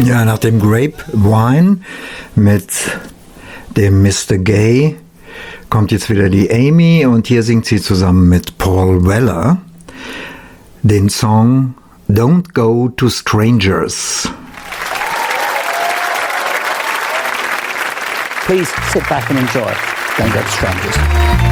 Ja, nach dem Grapevine mit dem Mr. Gay kommt jetzt wieder die Amy und hier singt sie zusammen mit Paul Weller den Song Don't Go to Strangers. Please sit back and enjoy. Don't go to strangers.